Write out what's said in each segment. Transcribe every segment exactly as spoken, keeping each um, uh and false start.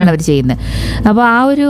അങ്ങനെയാണ് അവർ ചെയ്യുന്നത്. അപ്പോൾ ആ ഒരു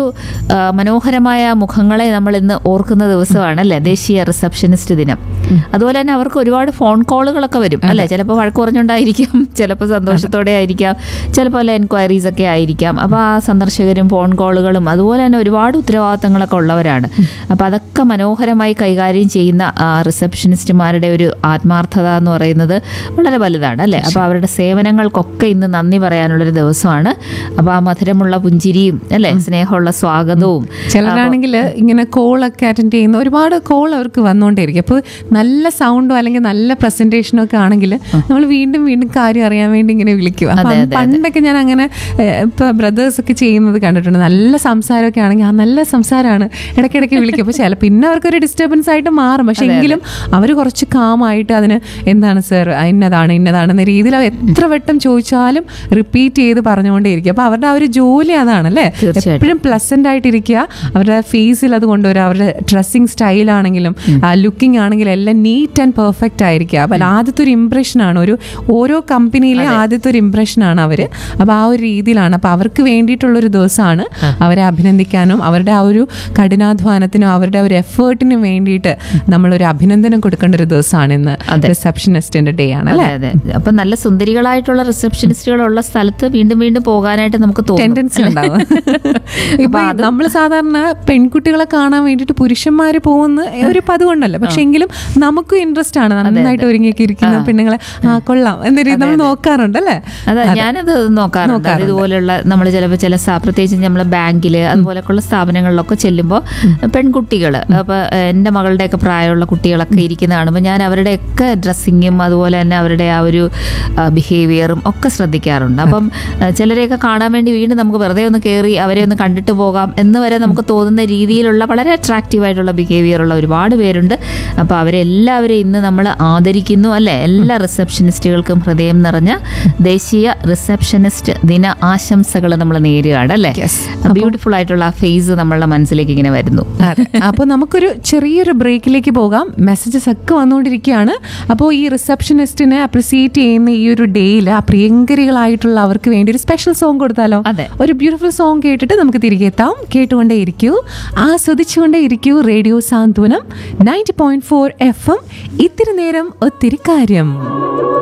മനോഹരമായ മുഖങ്ങളെ നമ്മൾ ഇന്ന് ഓർക്കുന്ന ദിവസമാണ് അല്ലേ ദേശീയ റിസപ്ഷനിസ്റ്റ് ദിനം. അതുപോലെ തന്നെ അവർക്ക് ഒരുപാട് ഫോൺ കോളുകളൊക്കെ വരും അല്ലേ. ചിലപ്പോൾ വഴക്ക് പറഞ്ഞുകൊണ്ടായിരിക്കാം, ചിലപ്പോൾ സന്തോഷത്തോടെ ആയിരിക്കാം, ചിലപ്പോൾ അല്ല എൻക്വയറീസ് ഒക്കെ ആയിരിക്കാം. അപ്പോൾ ആ സന്ദർശകരും ഫോൺ കോളുകളും അതുപോലെ തന്നെ ഒരുപാട് ഉത്തരവാദിത്തങ്ങളൊക്കെ ഉള്ളവരാണ്. അപ്പോൾ അതൊക്കെ മനോഹരമായി കൈകാര്യം ചെയ്യുന്ന റിസപ്ഷനിസ്റ്റുമാരുടെ ഒരു ആത്മാർത്ഥത എന്ന് പറയുന്നത് വളരെ വലുതാണ് അല്ലേ. അപ്പോൾ അവരുടെ സേവനങ്ങൾക്കൊക്കെ ഇന്ന് നന്ദി പറയാനുള്ളൊരു ദിവസമാണ്. അപ്പോൾ ആ മധുരമുള്ള പുഞ്ചിരിയും അല്ലേ, സ്നേഹമുള്ള സ്വാഗതവും. ചിലരാണെങ്കിൽ ഇങ്ങനെ കോളൊക്കെ അറ്റൻഡ് ചെയ്യുന്ന ഒരുപാട് കോൾ അവർക്ക് വന്നുകൊണ്ടേയിരിക്കും. അപ്പോൾ നല്ല സൗണ്ടോ അല്ലെങ്കിൽ നല്ല പ്രസന്റേഷനോ ഒക്കെ ആണെങ്കിൽ നമ്മൾ വീണ്ടും വീണ്ടും കാര്യം അറിയാൻ വേണ്ടി ഇങ്ങനെ വിളിക്കും. അപ്പം പണ്ടൊക്കെ ഞാൻ അങ്ങനെ ഇപ്പൊ ബ്രദേഴ്സ് ഒക്കെ ചെയ്യുന്നത് കണ്ടിട്ടുണ്ട്. നല്ല സംസാരമൊക്കെ ആണെങ്കിൽ ആ നല്ല സംസാരമാണ് ഇടയ്ക്കിടയ്ക്ക് വിളിക്കും. അപ്പോൾ ചില പിന്നെ അവർക്കൊരു ഡിസ്റ്റർബൻസ് ആയിട്ട് മാറും. പക്ഷെ എങ്കിലും അവർ കുറച്ച് കാമായിട്ട് അതിന് എന്താണ് സർ ഇന്നതാണ് ഇന്നതാണെന്ന രീതിയിൽ അവർ എത്ര വട്ടം ചോദിച്ചാലും റിപ്പീറ്റ് ചെയ്ത് പറഞ്ഞുകൊണ്ടേയിരിക്കും. അപ്പോൾ അവരുടെ ആ ഒരു ജോലി അതാണല്ലേ, എപ്പോഴും പ്ലസന്റ് ആയിട്ടിരിക്കുക. അവരുടെ ഫേസിൽ അത് കൊണ്ടുവരിക, അവരുടെ ഡ്രസ്സിങ് സ്റ്റൈലാണെങ്കിലും ലുക്കിംഗ് ആണെങ്കിലും എല്ലാം നീറ്റ് ആൻഡ് പെർഫെക്റ്റ് ആയിരിക്കുക. അപ്പം ആദ്യത്തെ ഒരു ഇംപ്രഷനാണ്, ഒരു ഓരോ കമ്പനിയിലെ ആദ്യത്തെ ഒരു ഇംപ്രഷനാണ് അവർ. അപ്പോൾ ആ ഒരു രീതിയിലാണ്. അപ്പോൾ അവർക്ക് വേണ്ടിയിട്ടുള്ളൊരു ദിവസമാണ്. അവരെ അഭിനന്ദിക്കാനും അവരുടെ ആ ഒരു കഠിനാധ്വാനത്തിനും അവരുടെ ഒരു എഫേർട്ടിനും വേണ്ടിയിട്ട് നമ്മളൊരു അഭിനന്ദനം കൊടുക്കേണ്ട ഒരു ദിവസമാണ് ഇന്ന് റിസപ്ഷനിസ്റ്റിന്റെ ഡേ ആണ് അല്ലേ. അതെ. അപ്പം നല്ല സുന്ദരികളായിട്ടുള്ള റിസപ്ഷനിസ്റ്റുകളുള്ള സ്ഥലത്ത് വീണ്ടും വീണ്ടും പോകാനായിട്ട് നമുക്ക് ടെൻഡൻസി ഉണ്ടാവും. ഇപ്പൊ നമ്മൾ സാധാരണ പെൺകുട്ടികളെ കാണാൻ വേണ്ടിയിട്ട് പുരുഷന്മാർ പോകുന്ന ഒരു പതിവുണ്ടല്ലോ. പക്ഷെ എങ്കിലും നമുക്കും ഇൻട്രസ്റ്റ് ആണ് നന്നായിട്ട് ഒരുങ്ങിയൊക്കെ ഇരിക്കുന്ന പെണ്ണുങ്ങളെ ആ കൊള്ളാം എന്ന രീതി നമ്മൾ നോക്കാറുണ്ട് അല്ലേ. അതെ, ഞാനത് നോക്കാറുണ്ട്. ഇതുപോലെയുള്ള നമ്മൾ ചിലപ്പോൾ ചില പ്രത്യേകിച്ച് നമ്മളെ ബാങ്കില് അതുപോലെയൊക്കെയുള്ള സ്ഥാപനങ്ങളിലൊക്കെ ചെല്ലുമ്പോൾ പെൺകുട്ടികൾ, അപ്പൊ എൻ്റെ മകളുടെയൊക്കെ പ്രായമുള്ള കുട്ടികളൊക്കെ ഇരിക്കുന്ന കാണുമ്പോൾ ഞാൻ അവരുടെയൊക്കെ ഡ്രസ്സിങ്ങും അതുപോലെ തന്നെ അവരുടെ ആ ഒരു ബിഹേവിയറും ഒക്കെ ശ്രദ്ധിക്കാറുണ്ട്. അപ്പം ചിലരെയൊക്കെ കാണാൻ വേണ്ടി വീണ്ടും നമുക്ക് വെറുതെ ഒന്ന് കയറി അവരെ ഒന്ന് കണ്ടിട്ട് പോകാം എന്ന് വരെ നമുക്ക് തോന്നുന്ന രീതിയിലുള്ള വളരെ അട്രാക്റ്റീവ് ആയിട്ടുള്ള ബിഹേവിയർ ഉള്ള ഒരുപാട് പേരുണ്ട്. അപ്പോൾ അവരെല്ലാവരെയും ഇന്ന് നമ്മൾ ആദരിക്കുന്നു അല്ലെ. എല്ലാ റിസപ്ഷനിസ്റ്റുകൾക്കും ഹൃദയം നിറഞ്ഞ ദേശീയ റിസപ്ഷനിസ്റ്റ് ദിന ആശംസകൾ നമ്മൾ നേരുകയാണ് അല്ലേ. ബ്യൂട്ടിഫുൾ ആയിട്ടുള്ള ആ ഫേസ് നമ്മളുടെ മനസ്സിലേക്ക് ഇങ്ങനെ വരുന്നു. അപ്പോൾ നമുക്കൊരു ചെറിയൊരു ബ്രേക്കിലേക്ക് പോകാം. മെസ്സേജസ് ഒക്കെ വന്നുകൊണ്ടിരിക്കുകയാണ്. അപ്പോൾ ഈ റിസപ്ഷനിസ്റ്റിനെ അപ്രിസിയേറ്റ് ചെയ്യുന്ന ഈ ഒരു ഡേയിൽ ആ പ്രിയങ്കരികളായിട്ടുള്ള അവർക്ക് വേണ്ടി ഒരു സ്പെഷ്യൽ സോങ് കൊടുത്താലോ. അതെ, ഒരു ബ്യൂട്ടിഫുൾ സോങ് കേട്ടിട്ട് നമുക്ക് തിരികെ എത്താം. കേട്ടുകൊണ്ടേ ഇരിക്കൂ, ആസ്വദിച്ചുകൊണ്ടേ ഇരിക്കൂ. റേഡിയോ സാന്ത്വനം ninety point four F M. ഇത്തിരി നേരം ഒത്തിരി കാര്യം.